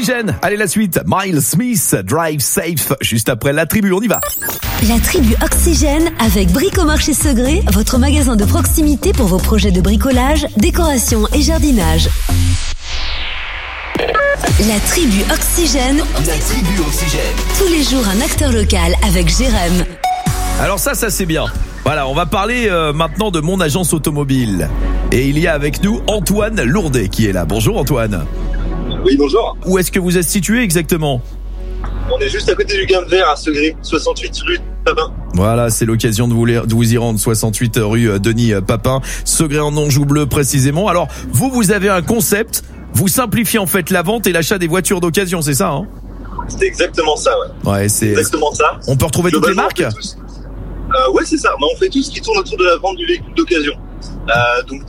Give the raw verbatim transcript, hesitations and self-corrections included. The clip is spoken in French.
Oxygène. Allez, la suite. Miles Smith, Drive Safe. Juste après la tribu, on y va. La tribu Oxygène avec Bricomarché Segré, votre magasin de proximité pour vos projets de bricolage, décoration et jardinage. La tribu Oxygène. La tribu Oxygène. Tous les jours un acteur local avec Jérém. Alors ça, ça c'est bien. Voilà, on va parler euh, maintenant de mon agence automobile. Et il y a avec nous Antoine Lourdet qui est là. Bonjour Antoine. Oui, bonjour. Où est-ce que vous êtes situé exactement ? On est juste à côté du Gamme Vert à Segré, soixante-huit rue Papin. Voilà, c'est l'occasion de vous, de vous y rendre, soixante-huit rue Denis Papin, Segré en Anjou bleu précisément. Alors, vous, vous avez un concept, vous simplifiez en fait la vente et l'achat des voitures d'occasion, c'est ça hein ? C'est exactement ça, ouais. Ouais, c'est exactement ça. On peut retrouver toutes les marques ? Euh, ouais, c'est ça. Mais on fait tout ce qui tourne autour de la vente du véhicule d'occasion. Euh, donc